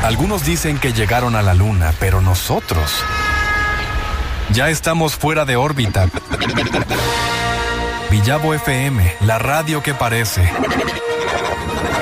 Algunos dicen que llegaron a la Luna, pero nosotros ya estamos fuera de órbita. Villavo FM, la radio que parece.